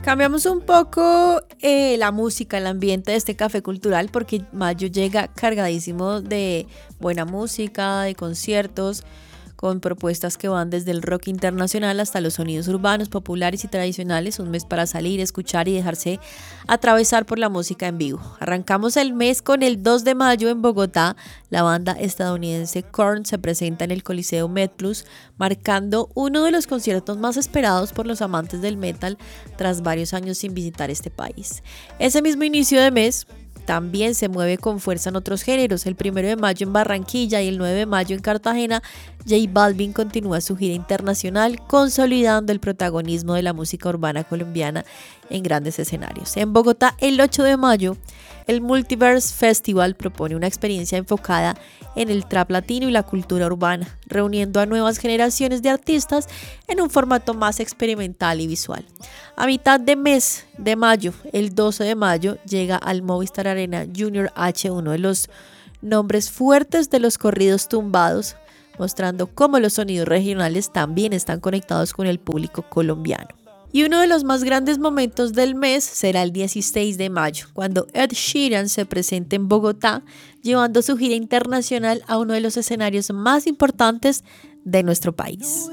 Cambiamos un poco la música, el ambiente de este café cultural porque mayo llega cargadísimo de buena música, de conciertos, con propuestas que van desde el rock internacional hasta los sonidos urbanos, populares y tradicionales, un mes para salir, escuchar y dejarse atravesar por la música en vivo. Arrancamos el mes con el 2 de mayo en Bogotá. La banda estadounidense Korn se presenta en el Coliseo MedPlus, marcando uno de los conciertos más esperados por los amantes del metal tras varios años sin visitar este país. Ese mismo inicio de mes también se mueve con fuerza en otros géneros. El 1 de mayo en Barranquilla y el 9 de mayo en Cartagena, J Balvin continúa su gira internacional, consolidando el protagonismo de la música urbana colombiana en grandes escenarios. En Bogotá, el 8 de mayo, el Multiverse Festival propone una experiencia enfocada en el trap latino y la cultura urbana, reuniendo a nuevas generaciones de artistas en un formato más experimental y visual. A mitad de mes de mayo, el 12 de mayo, llega al Movistar Arena Junior H, uno de los nombres fuertes de los corridos tumbados, mostrando cómo los sonidos regionales también están conectados con el público colombiano. Y uno de los más grandes momentos del mes será el 16 de mayo, cuando Ed Sheeran se presente en Bogotá, llevando su gira internacional a uno de los escenarios más importantes de nuestro país.